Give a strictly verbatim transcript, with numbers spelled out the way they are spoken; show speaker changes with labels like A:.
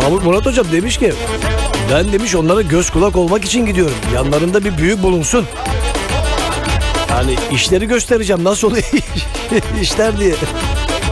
A: Mahmut Murat Hocam demiş ki ben demiş onlara göz kulak olmak için gidiyorum. Yanlarında bir büyük bulunsun. Yani işleri göstereceğim nasıl oluyor işler diye.